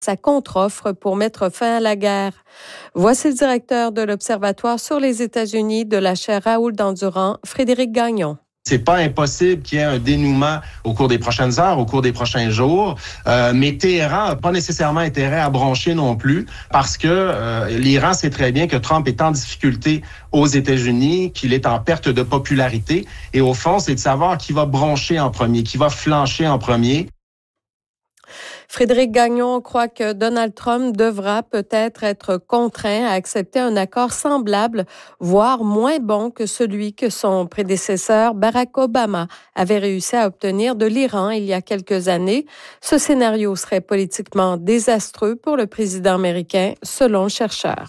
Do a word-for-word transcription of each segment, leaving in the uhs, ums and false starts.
sa contre-offre pour mettre fin à la guerre. Voici le directeur de l'Observatoire sur les États-Unis de la chaire Raoul Dandurand, Frédéric Gagnon. C'est pas impossible qu'il y ait un dénouement au cours des prochaines heures, au cours des prochains jours, euh, mais Téhéran n'a pas nécessairement intérêt à broncher non plus parce que euh, l'Iran sait très bien que Trump est en difficulté aux États-Unis, qu'il est en perte de popularité et au fond, c'est de savoir qui va broncher en premier, qui va flancher en premier. Frédéric Gagnon croit que Donald Trump devra peut-être être contraint à accepter un accord semblable, voire moins bon que celui que son prédécesseur Barack Obama avait réussi à obtenir de l'Iran il y a quelques années. Ce scénario serait politiquement désastreux pour le président américain, selon le chercheur.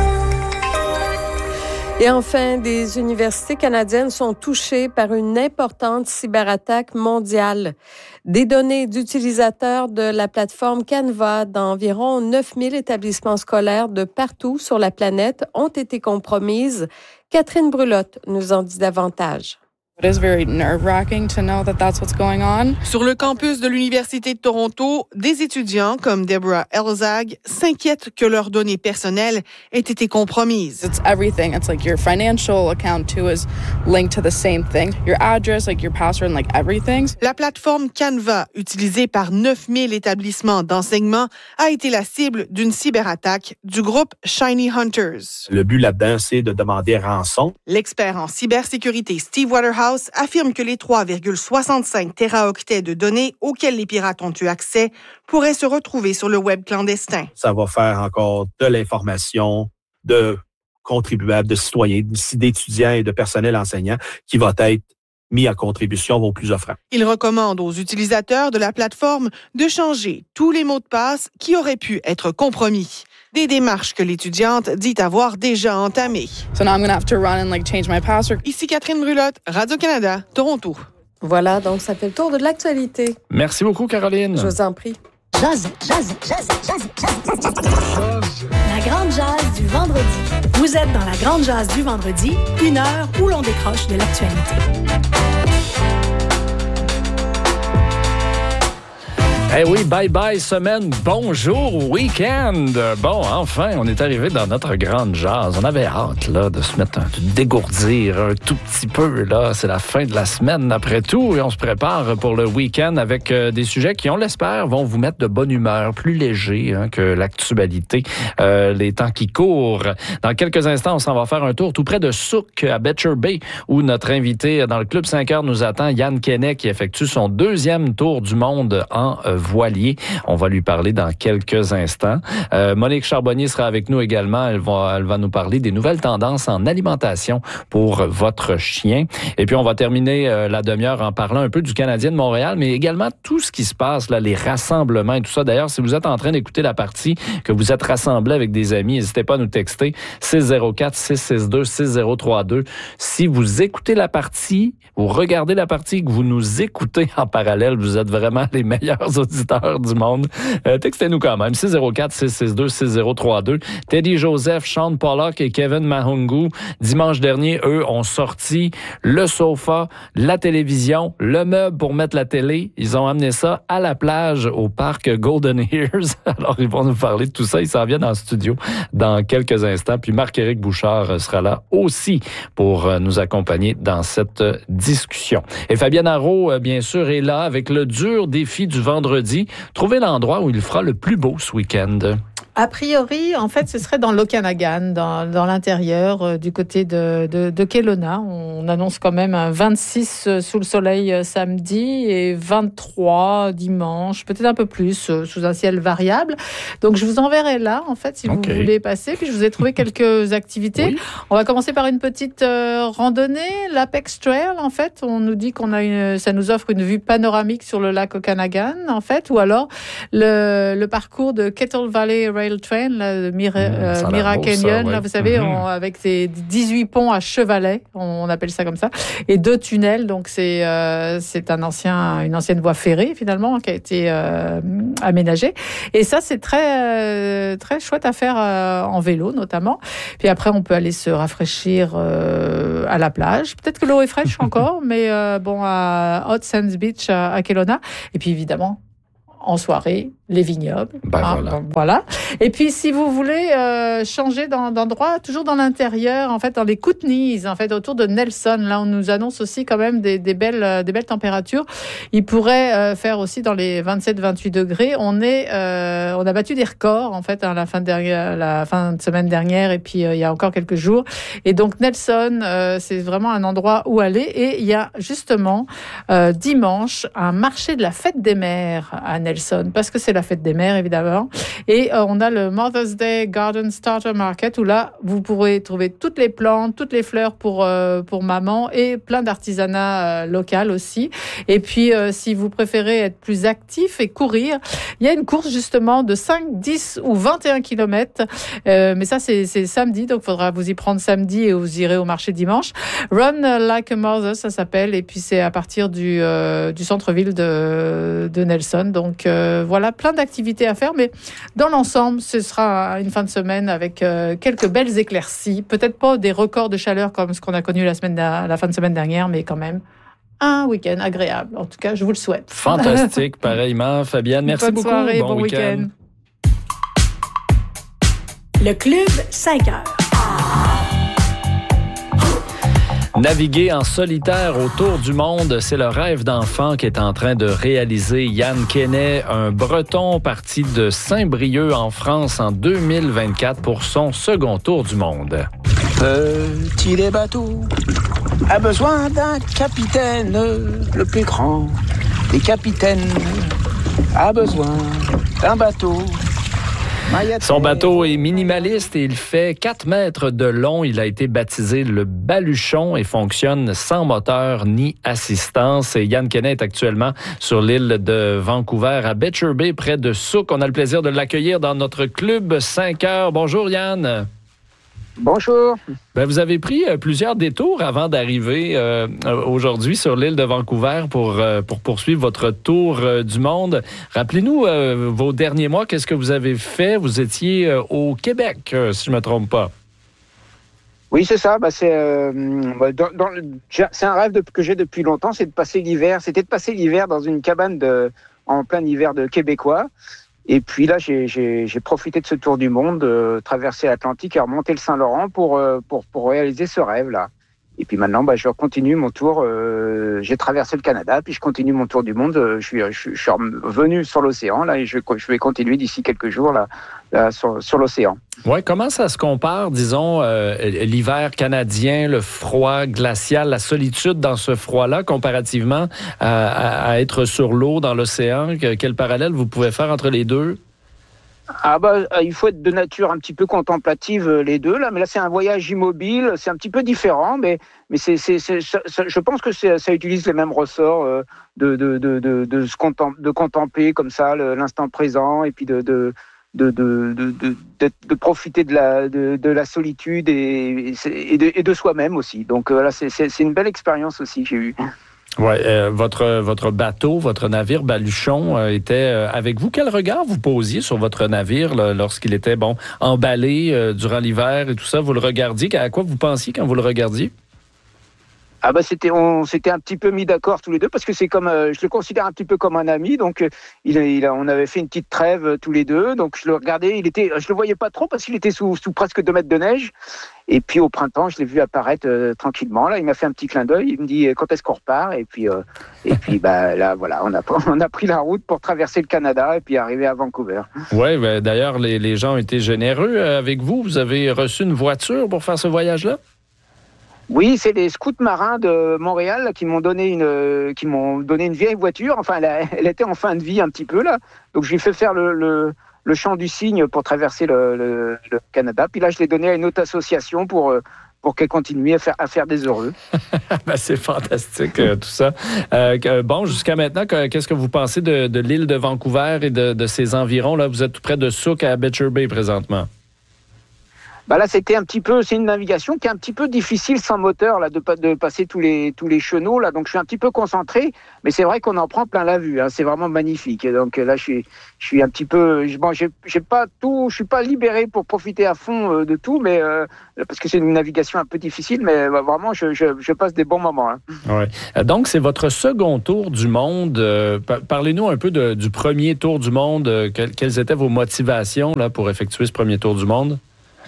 Et enfin, des universités canadiennes sont touchées par une importante cyberattaque mondiale. Des données d'utilisateurs de la plateforme Canva d'environ neuf mille établissements scolaires de partout sur la planète ont été compromises. Catherine Brulotte nous en dit davantage. It is very nerve-wracking to know that that's what's going on. Sur le campus de l'Université de Toronto, des étudiants comme Deborah Elzag s'inquiètent que leurs données personnelles aient été compromises. It's everything. It's like your financial account too is linked to the same thing. Your address, like your password, and like everything. La plateforme Canva, utilisée par neuf mille établissements d'enseignement, a été la cible d'une cyberattaque du groupe Shiny Hunters. Le but là-dedans, c'est de demander rançon. L'expert en cybersécurité Steve Waterhouse affirme que les trois virgule soixante-cinq téraoctets de données auxquels les pirates ont eu accès pourraient se retrouver sur le web clandestin. Ça va faire encore de l'information de contribuables, de citoyens, d'étudiants et de personnel enseignant qui va être mis à contribution aux plus offrants. Il recommande aux utilisateurs de la plateforme de changer tous les mots de passe qui auraient pu être compromis. Des démarches que l'étudiante dit avoir déjà entamées. So now I'm going to have to run and like change my password. Ici Catherine Brulotte, Radio-Canada, Toronto. Voilà, donc ça fait le tour de l'actualité. Merci beaucoup, Caroline. Je vous en prie. Jazz, jazz, jazz, jazz, jazz. La grande jazz du vendredi. Vous êtes dans la grande jazz du vendredi, une heure où l'on décroche de l'actualité. Eh oui, bye-bye semaine, bonjour week-end. Bon, enfin, on est arrivé dans notre grande jazz. On avait hâte, là, de se mettre, un, de dégourdir un tout petit peu, là. C'est la fin de la semaine, après tout, et on se prépare pour le week-end avec euh, des sujets qui, on l'espère, vont vous mettre de bonne humeur, plus légers hein, que l'actualité, euh, les temps qui courent. Dans quelques instants, on s'en va faire un tour tout près de Souk, à Betcher Bay, où notre invité dans le Club cinq heures nous attend, Yann Kenney, qui effectue son deuxième tour du monde en euh, voilier. On va lui parler dans quelques instants. Euh, Monique Charbonnier sera avec nous également. Elle va, elle va nous parler des nouvelles tendances en alimentation pour votre chien. Et puis, on va terminer euh, la demi-heure en parlant un peu du Canadien de Montréal, mais également tout ce qui se passe, là, les rassemblements et tout ça. D'ailleurs, si vous êtes en train d'écouter la partie, que vous êtes rassemblés avec des amis, n'hésitez pas à nous texter six zéro quatre, six six deux, six zéro trois deux. Si vous écoutez la partie, vous regardez la partie, que vous nous écoutez en parallèle, vous êtes vraiment les meilleurs auditeurs du monde. Euh, textez-nous quand même. six zéro quatre, six six deux, six zéro trois deux. Teddy Joseph, Sean Pollock et Kevin Mahungu, dimanche dernier, eux, ont sorti le sofa, la télévision, le meuble pour mettre la télé. Ils ont amené ça à la plage au parc Golden Ears. Alors, ils vont nous parler de tout ça. Ils s'en viennent en studio dans quelques instants. Puis Marc-Éric Bouchard sera là aussi pour nous accompagner dans cette discussion. Et Fabienne Arrault, bien sûr, est là avec le dur défi du vendredi. Trouver l'endroit où il fera le plus beau ce week-end. A priori, en fait, ce serait dans l'Okanagan, dans, dans l'intérieur, euh, du côté de, de, de Kelowna. On annonce quand même un vingt-six euh, sous le soleil euh, samedi et vingt-trois dimanche, peut-être un peu plus, euh, sous un ciel variable. Donc, je vous enverrai là, en fait, si okay. vous voulez passer. Puis, je vous ai trouvé quelques activités. Oui. On va commencer par une petite euh, randonnée, l'Apex Trail, en fait. On nous dit qu'on a une, ça nous offre une vue panoramique sur le lac Okanagan, en fait. Ou alors, le, le parcours de Kettle Valley Rail Train, là, Mira, mmh, euh, Mira Canyon, ça, ouais. là, vous savez, mmh. on, avec ses dix-huit ponts à chevalet, on appelle ça comme ça, et deux tunnels. Donc c'est euh, c'est un ancien, une ancienne voie ferrée finalement qui a été euh, aménagée. Et ça c'est très euh, très chouette à faire euh, en vélo notamment. Puis après on peut aller se rafraîchir euh, à la plage. Peut-être que l'eau est fraîche encore, mais euh, bon à Hot Sands Beach à, à Kelowna. Et puis évidemment en soirée, les vignobles. Ben hein, voilà. donc, voilà. Et puis, si vous voulez euh, changer d'endroit, toujours dans l'intérieur, en fait, dans les Kootenays, en fait, autour de Nelson, là, on nous annonce aussi quand même des, des, belles, des belles températures. Il pourrait euh, faire aussi dans les vingt-sept vingt-huit degrés. On est, euh, on a battu des records, en fait, à la fin de, dernière, la fin de semaine dernière, et puis euh, il y a encore quelques jours. Et donc, Nelson, euh, c'est vraiment un endroit où aller. Et il y a justement, euh, dimanche, un marché de la fête des mères à Nelson, parce que c'est la fête des mères, évidemment. Et euh, on a le Mother's Day Garden Starter Market, où là, vous pourrez trouver toutes les plantes, toutes les fleurs pour, euh, pour maman, et plein d'artisanat euh, local aussi. Et puis, euh, si vous préférez être plus actif et courir, il y a une course justement de cinq, dix ou vingt et un kilomètres. Euh, mais ça, c'est, c'est samedi, donc il faudra vous y prendre samedi et vous irez au marché dimanche. Run Like a Mother, ça s'appelle. Et puis, c'est à partir du, euh, du centre-ville de, de Nelson. Donc, euh, voilà, plein d'activités à faire, mais dans l'ensemble, ce sera une fin de semaine avec euh, quelques belles éclaircies. Peut-être pas des records de chaleur comme ce qu'on a connu la, semaine de, la fin de semaine dernière, mais quand même un week-end agréable. En tout cas, je vous le souhaite. Fantastique, pareillement, Fabienne. Merci Bonne beaucoup. Soirée, bon bon week-end. week-end. Le Club cinq heures. Naviguer en solitaire autour du monde, c'est le rêve d'enfant qu'est en train de réaliser Yann Kenney, un Breton parti de Saint-Brieuc en France en deux mille vingt-quatre pour son second tour du monde. Petit des bateaux a besoin d'un capitaine, le plus grand des capitaines a besoin d'un bateau. Son bateau est minimaliste et il fait quatre mètres de long. Il a été baptisé le Baluchon et fonctionne sans moteur ni assistance. Et Yann Kenney est actuellement sur l'île de Vancouver à Betcher Bay, près de Souk. On a le plaisir de l'accueillir dans notre club cinq heures. Bonjour Yann. Bonjour. Ben, vous avez pris euh, plusieurs détours avant d'arriver euh, aujourd'hui sur l'île de Vancouver pour, euh, pour poursuivre votre tour euh, du monde. Rappelez-nous euh, vos derniers mois, qu'est-ce que vous avez fait? Vous étiez euh, au Québec, euh, si je ne me trompe pas. Oui, c'est ça. Bah, c'est, euh, dans, dans, c'est un rêve de, que j'ai depuis longtemps, c'est de passer l'hiver. C'était de passer l'hiver dans une cabane de, en plein hiver de Québécois. Et puis là, j'ai, j'ai, j'ai profité de ce tour du monde, euh, traverser l'Atlantique et remonter le Saint-Laurent pour, euh, pour, pour réaliser ce rêve-là. Et puis maintenant, bah, je continue mon tour. Euh, j'ai traversé le Canada, puis je continue mon tour du monde. Euh, je suis, je, je suis revenu sur l'océan là, et je, je vais continuer d'ici quelques jours là, là sur, sur l'océan. Ouais, comment ça se compare, disons, euh, l'hiver canadien, le froid glacial, la solitude dans ce froid-là, comparativement à, à, à être sur l'eau dans l'océan? Quel parallèle vous pouvez faire entre les deux? Ah bah, il faut être de nature un petit peu contemplative les deux là, mais là c'est un voyage immobile, c'est un petit peu différent, mais mais c'est c'est, c'est ça, je pense que c'est, ça utilise les mêmes ressorts euh, de de de de de se contempler, de contempler comme ça le, l'instant présent et puis de de de de de de, de, de profiter de la de, de la solitude et et de, et de soi-même aussi. Donc euh, là c'est c'est c'est une belle expérience aussi que j'ai eue. Ouais, euh, votre votre bateau, votre navire Baluchon euh, était euh, avec vous. Quel regard vous posiez sur votre navire là, lorsqu'il était bon emballé euh, durant l'hiver et tout ça? Vous le regardiez? À quoi vous pensiez quand vous le regardiez? Ah bah c'était on s'était un petit peu mis d'accord tous les deux parce que c'est comme euh, je le considère un petit peu comme un ami, donc euh, il, il a, on avait fait une petite trêve euh, tous les deux, donc je le regardais, il était je le voyais pas trop parce qu'il était sous, sous presque deux mètres de neige, et puis au printemps je l'ai vu apparaître euh, tranquillement là, il m'a fait un petit clin d'œil, il me dit quand est-ce qu'on repart, et puis euh, et puis bah là voilà, on a on a pris la route pour traverser le Canada et puis arriver à Vancouver. Ouais, ben, d'ailleurs les les gens ont été généreux avec vous, vous avez reçu une voiture pour faire ce voyage-là? Oui, c'est les scouts marins de Montréal là, qui m'ont donné une, qui m'ont donné une vieille voiture. Enfin, elle, a, elle était en fin de vie un petit peu là. Donc, je lui ai fait faire le, le, le chant du cygne pour traverser le, le, le Canada. Puis là, je l'ai donné à une autre association pour pour qu'elle continue à faire à faire des heureux. Ben, c'est fantastique euh, tout ça. Euh, bon, jusqu'à maintenant, qu'est-ce que vous pensez de, de l'île de Vancouver et de, de ses environs là? Vous êtes tout près de Souk à Betcher Bay présentement. Bah là, c'était un petit peu, c'est une navigation qui est un petit peu difficile sans moteur, là, de, de passer tous les, tous les chenaux, là. Donc, je suis un petit peu concentré, mais c'est vrai qu'on en prend plein la vue, hein. C'est vraiment magnifique. Et donc, là, je suis, je suis un petit peu, bon, j'ai, j'ai pas tout, je suis pas libéré pour profiter à fond euh, de tout, mais, euh, parce que c'est une navigation un peu difficile, mais bah, vraiment, je, je, je passe des bons moments, hein. Ouais. Donc, c'est votre second tour du monde. Euh, parlez-nous un peu de, du premier tour du monde. Euh, quelles, quelles étaient vos motivations, là, pour effectuer ce premier tour du monde?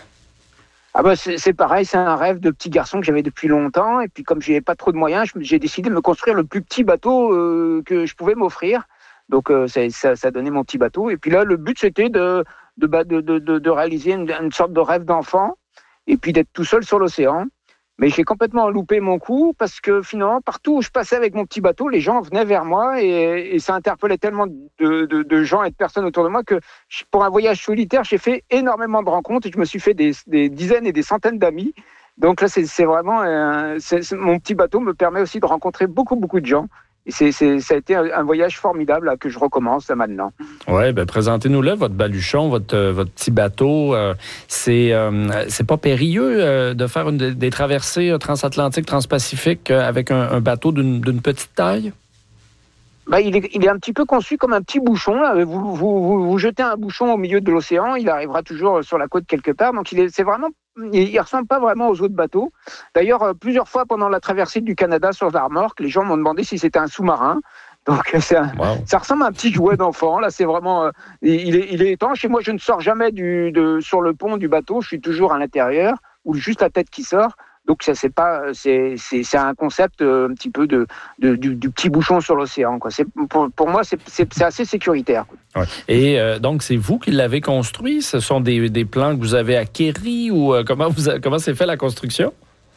Ah bah c'est, c'est pareil, c'est un rêve de petit garçon que j'avais depuis longtemps. Et puis comme j'avais pas trop de moyens, j'ai décidé de me construire le plus petit bateau euh, que je pouvais m'offrir. Donc euh, ça, ça, ça donnait mon petit bateau. Et puis là, le but c'était de, de, de, de, de, de réaliser une, une sorte de rêve d'enfant et puis d'être tout seul sur l'océan. Mais j'ai complètement loupé mon coup parce que finalement, partout où je passais avec mon petit bateau, les gens venaient vers moi et, et ça interpellait tellement de, de, de gens et de personnes autour de moi que pour un voyage solitaire, j'ai fait énormément de rencontres et je me suis fait des, des dizaines et des centaines d'amis. Donc là, c'est, c'est vraiment... Euh, c'est, c'est, mon petit bateau me permet aussi de rencontrer beaucoup, beaucoup de gens. Et c'est, c'est, ça a été un, un voyage formidable là, que je recommence là, maintenant. Oui, bien, présentez-nous-le, votre baluchon, votre, euh, votre petit bateau. Euh, c'est, euh, c'est pas périlleux euh, de faire une, des traversées transatlantiques, transpacifiques euh, avec un, un bateau d'une, d'une petite taille? Ben, il, est, il est un petit peu conçu comme un petit bouchon. Là. Vous, vous, vous, vous jetez un bouchon au milieu de l'océan, il arrivera toujours sur la côte quelque part. Donc, il est, c'est vraiment, il ne ressemble pas vraiment aux autres bateaux. D'ailleurs, plusieurs fois pendant la traversée du Canada sur la remorque, les gens m'ont demandé si c'était un sous-marin. Donc, c'est un, wow. Ça ressemble à un petit jouet d'enfant. Là, c'est vraiment, euh, il, est, il est étanche. Et moi, je ne sors jamais du, de, sur le pont du bateau. Je suis toujours à l'intérieur ou juste la tête qui sort. Donc ça c'est pas c'est c'est c'est un concept un petit peu de, de du, du petit bouchon sur l'océan quoi. C'est pour, pour moi c'est c'est, c'est assez sécuritaire. Ouais. Et euh, donc c'est vous qui l'avez construit. Ce sont des, des plans que vous avez acquéris ou euh, comment vous a, comment s'est fait la construction?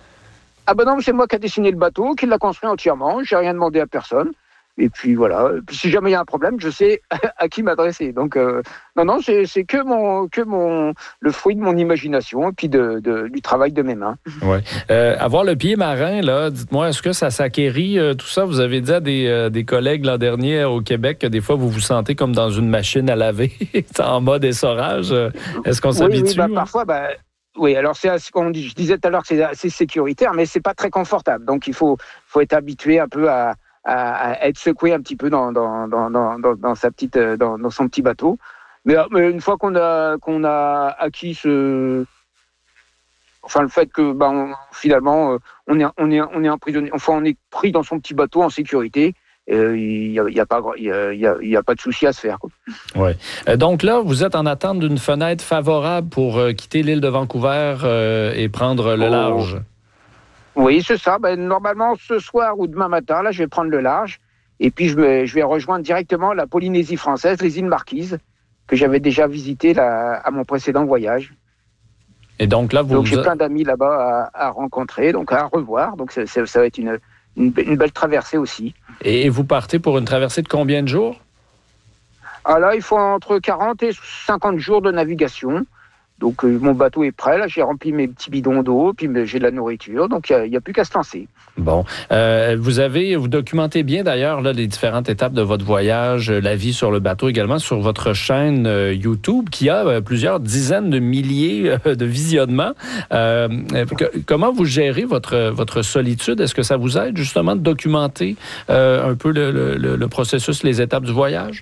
Ah ben non, c'est moi qui a dessiné le bateau, qui l'a construit entièrement. J'ai rien demandé à personne. Et puis voilà. Et puis si jamais il y a un problème, je sais à qui m'adresser. Donc euh, non, non, c'est, c'est que mon, que mon, le fruit de mon imagination et puis de, de du travail de mes mains. Ouais. Euh, avoir le pied marin là, dites-moi, est-ce que ça s'acquérit euh, tout ça? Vous avez dit à des, euh, des collègues l'an dernier au Québec que des fois vous vous sentez comme dans une machine à laver, en mode essorage. Est-ce qu'on s'habitue? Oui, oui, bah, parfois, bah. Oui, alors c'est assez, comme je disais tout à l'heure que c'est assez sécuritaire, mais c'est pas très confortable. Donc il faut, faut être habitué un peu à. à être secoué un petit peu dans, dans, dans, dans, dans, sa petite, dans, dans son petit bateau. Mais, mais une fois qu'on a, qu'on a acquis ce... Enfin, le fait que ben, on, finalement, on est, on est, on est emprisonné, enfin, on est pris dans son petit bateau en sécurité. Il n'y a, y a, pas, y a, y a, y a pas de souci à se faire. Oui. Euh, donc là, vous êtes en attente d'une fenêtre favorable pour euh, quitter l'île de Vancouver euh, et prendre le oh. large. Oui, c'est ça. Ben, normalement, ce soir ou demain matin, là, je vais prendre le large. Et puis, je vais, je vais rejoindre directement la Polynésie française, les îles Marquises, que j'avais déjà visitées là, à mon précédent voyage. Et donc là, vous... Donc, j'ai plein d'amis là-bas à, à rencontrer, donc à revoir. Donc, ça, ça, ça va être une, une, une belle traversée aussi. Et vous partez pour une traversée de combien de jours? Ah là, il faut entre quarante et cinquante jours de navigation. Donc, euh, mon bateau est prêt. Là, j'ai rempli mes petits bidons d'eau, puis j'ai de la nourriture. Donc, il n'y a, a plus qu'à se lancer. Bon. Euh, vous avez, vous documentez bien, d'ailleurs, là, les différentes étapes de votre voyage, la vie sur le bateau également, sur votre chaîne euh, YouTube, qui a euh, plusieurs dizaines de milliers euh, de visionnements. Euh, que, comment vous gérez votre, votre solitude? Est-ce que ça vous aide, justement, de documenter euh, un peu le, le, le processus, les étapes du voyage?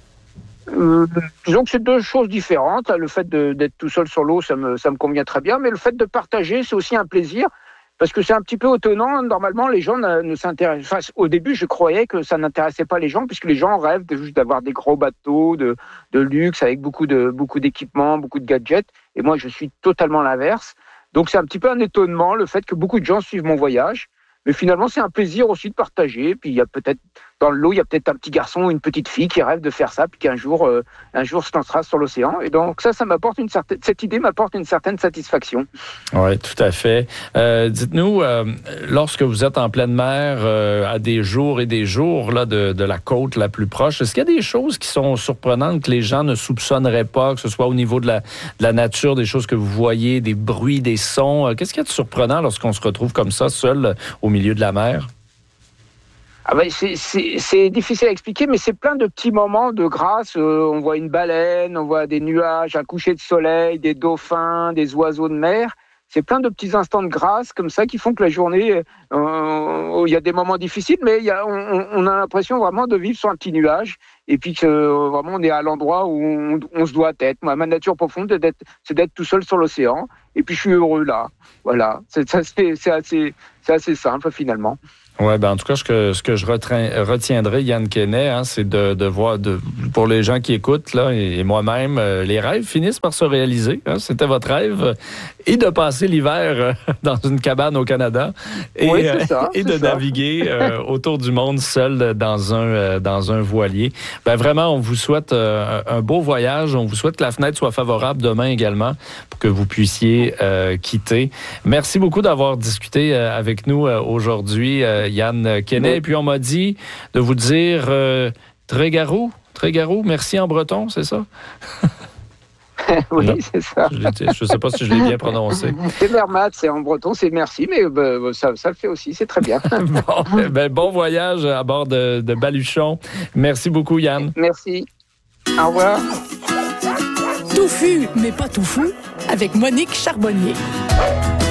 Euh, disons que c'est deux choses différentes. Le fait de, d'être tout seul sur l'eau, ça me, ça me convient très bien, mais le fait de partager, c'est aussi un plaisir, parce que c'est un petit peu étonnant. Normalement, les gens ne, ne s'intéressent... Enfin, au début, je croyais que ça n'intéressait pas les gens, puisque les gens rêvent de, juste d'avoir des gros bateaux de, de luxe, avec beaucoup, de, beaucoup d'équipements, beaucoup de gadgets, et moi, je suis totalement l'inverse. Donc, c'est un petit peu un étonnement, le fait que beaucoup de gens suivent mon voyage. Mais finalement, c'est un plaisir aussi de partager. Puis il y a peut-être dans l'eau, il y a peut-être un petit garçon ou une petite fille qui rêve de faire ça, puis qu'un jour, euh, un jour, se lancera sur l'océan. Et donc ça, ça m'apporte une certaine, cette idée m'apporte une certaine satisfaction. Oui, tout à fait. Euh, dites-nous, euh, lorsque vous êtes en pleine mer, euh, à des jours et des jours là de, de la côte la plus proche, est-ce qu'il y a des choses qui sont surprenantes que les gens ne soupçonneraient pas, que ce soit au niveau de la, de la nature, des choses que vous voyez, des bruits, des sons? Qu'est-ce qu'il y a de surprenant lorsqu'on se retrouve comme ça, seul au milieu de la mer? Ah ben c'est, c'est, c'est difficile à expliquer, mais c'est plein de petits moments de grâce. Euh, on voit une baleine, on voit des nuages, un coucher de soleil, des dauphins, des oiseaux de mer. C'est plein de petits instants de grâce comme ça qui font que la journée, euh, il y a des moments difficiles, mais il y a, on, on a l'impression vraiment de vivre sur un petit nuage. Et puis que euh, vraiment on est à l'endroit où on, on se doit être. Moi, ma nature profonde, c'est d'être, c'est d'être tout seul sur l'océan. Et puis je suis heureux là. Voilà, c'est, c'est, c'est, assez, c'est assez simple finalement. Oui, ben en tout cas, ce que, ce que je retrain, retiendrai, Yann Kenney, hein, c'est de, de voir, de, pour les gens qui écoutent, là, et, et moi-même, euh, les rêves finissent par se réaliser. Hein, c'était votre rêve. Euh, et de passer l'hiver euh, dans une cabane au Canada. Et, oui, c'est ça, euh, et de c'est ça. naviguer euh, autour du monde seul dans un, euh, dans un voilier. Ben vraiment, on vous souhaite euh, un beau voyage. On vous souhaite que la fenêtre soit favorable demain également pour que vous puissiez euh, quitter. Merci beaucoup d'avoir discuté euh, avec nous euh, aujourd'hui, euh, Yann Kenney. Oui. Et puis, on m'a dit de vous dire euh, Trégarou. Trégarou, merci en breton, c'est ça? Oui, non, c'est ça. Je ne sais pas si je l'ai bien prononcé. C'est Mermat, c'est en breton, c'est merci, mais ben, ça, ça le fait aussi, c'est très bien. bon, ben, bon voyage à bord de, de Baluchon. Merci beaucoup, Yann. Merci. Au revoir. Touffu, mais pas tout fou, avec Monique Charbonnier.